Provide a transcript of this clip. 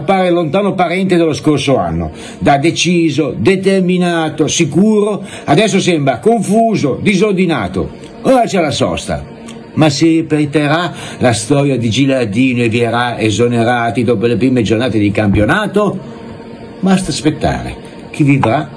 appare il lontano parente dello scorso anno. Da deciso, determinato, sicuro, adesso sembra confuso, disordinato. Ora c'è la sosta. Ma si ripeterà la storia di Gilardino e Vierà esonerati dopo le prime giornate di campionato? Basta aspettare. Chi vivrà